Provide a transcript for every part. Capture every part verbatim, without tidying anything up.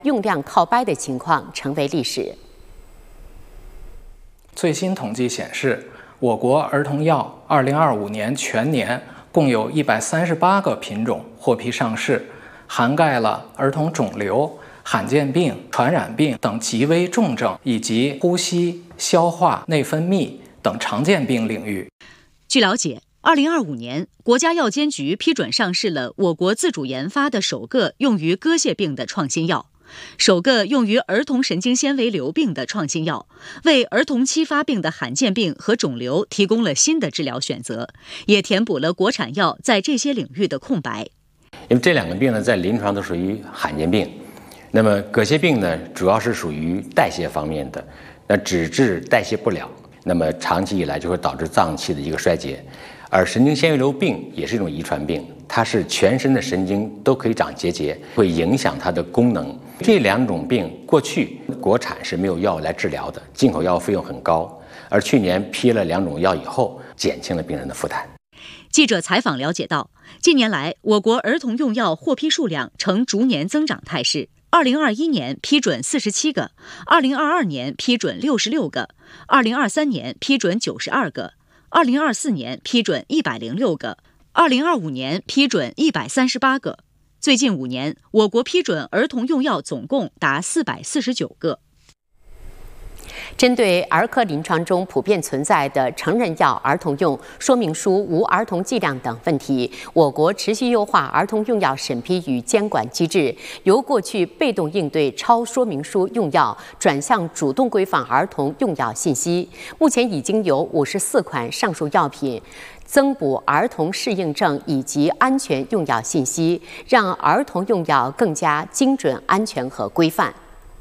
用量靠掰的情况成为历史。 最新统计显示，我国儿童药二零二五年全年共有一百三十八个品种获批上市，涵盖了儿童肿瘤、罕见病、传染病等极危重症，以及呼吸、消化、内分泌等常见病领域。 据了解，二零二五年，国家药监局批准上市了我国自主研发的首个用于割屑病的创新药，首个用于儿童神经纤维瘤病的创新药，为儿童期发病的罕见病和肿瘤提供了新的治疗选择，也填补了国产药在这些领域的空白。 因为这两个病呢，在临床都属于罕见病。那么割屑病呢，主要是属于代谢方面的，那只治代谢不了，那么长期以来就会导致脏器的一个衰竭。而神经纤维瘤病也是一种遗传病，它是全身的神经都可以长结节，会影响它的功能。这两种病过去国产是没有药来治疗的，进口药费用很高，而去年批了两种药以后，减轻了病人的负担。 记者采访了解到，近年来我国儿童用药获批数量呈逐年增长态势。二零二一年批准四十七个，二零二二年批准六十六个，二零二三年批准九十二个，二零二四年批准一百零六个，二零二五年批准一百三十八个。最近五年，我国批准儿童用药总共达四百四十九个。 针对儿科临床中普遍存在的成人药儿童用说明书无儿童剂量等问题，我国持续优化儿童用药审批与监管机制，由过去被动应对超说明书用药，转向主动规范儿童用药信息。目前已经有五十四款上述药品增补儿童适应症以及安全用药信息，让儿童用药更加精准、安全和规范。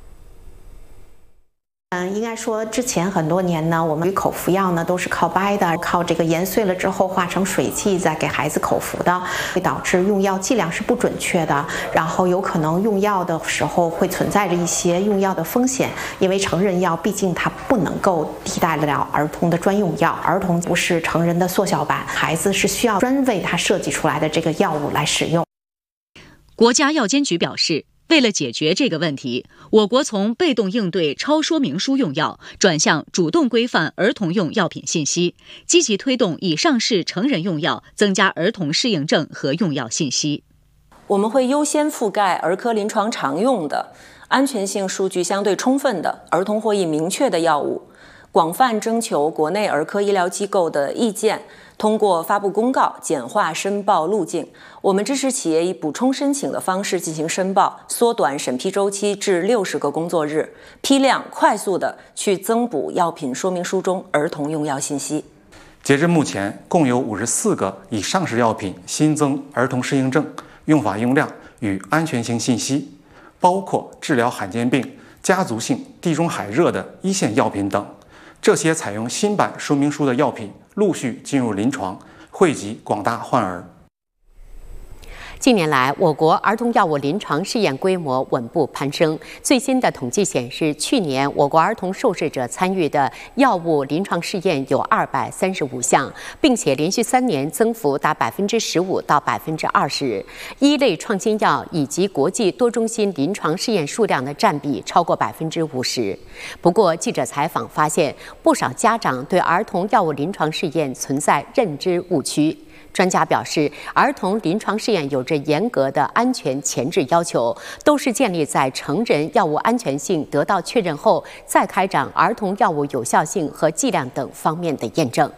嗯，应该说之前很多年呢，我们口服药呢都是靠掰的，靠这个研碎了之后化成水剂再给孩子口服的，会导致用药剂量是不准确的，然后有可能用药的时候会存在着一些用药的风险，因为成人药毕竟它不能够替代得了儿童的专用药，儿童不是成人的缩小版，孩子是需要专为他设计出来的这个药物来使用。 国家药监局表示，为了解决这个问题，我国从被动应对超说明书用药转向主动规范儿童用药品信息，积极推动以上市成人用药增加儿童适应症和用药信息。 我们会优先覆盖儿科临床常用的、安全性数据相对充分的、儿童获益明确的药物，广泛征求国内儿科医疗机构的意见，通过发布公告简化申报路径。我们支持企业以补充申请的方式进行申报，缩短审批周期至六十个工作日，批量快速的去增补药品说明书中儿童用药信息。 截至目前，共有五十四个已上市药品新增儿童适应症、用法用量与安全性信息，包括治疗罕见病、家族性地中海热的一线药品等。这些采用新版说明书的药品陆续进入临床，惠及广大患儿。 近年来，我国儿童药物临床试验规模稳步攀升。最新的统计显示，去年我国儿童受试者参与的药物临床试验有二百三十五项，并且连续三年增幅达百分之十五到百分之二十。一类创新药以及国际多中心临床试验数量的占比超过百分之五十。不过，记者采访发现，不少家长对儿童药物临床试验存在认知误区。专家表示，儿童临床试验有着严格的安全前置要求，都是建立在成人药物安全性得到确认后，再开展儿童药物有效性和剂量等方面的验证。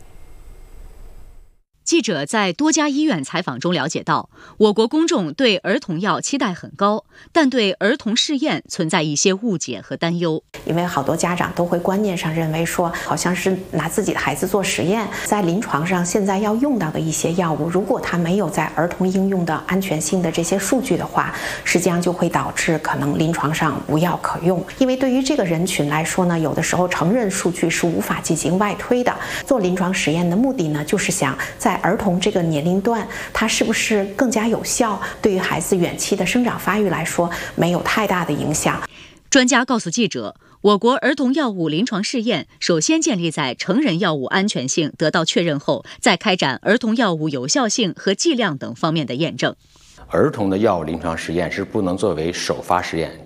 记者在多家医院采访中了解到，我国公众对儿童药期待很高，但对儿童试验存在一些误解和担忧。 因为好多家长都会观念上认为说，好像是拿自己的孩子做实验，在临床上现在要用到的一些药物，如果它没有在儿童应用的安全性的这些数据的话，实际上就会导致可能临床上无药可用。因为对于这个人群来说呢，有的时候成人数据是无法进行外推的。做临床实验的目的呢，就是想在儿童这个年龄段，它是不是更加有效，对于孩子远期的生长发育来说没有太大的影响。 专家告诉记者，我国儿童药物临床试验首先建立在成人药物安全性得到确认后，再开展儿童药物有效性和剂量等方面的验证。 儿童的药物临床实验是不能作为首发实验，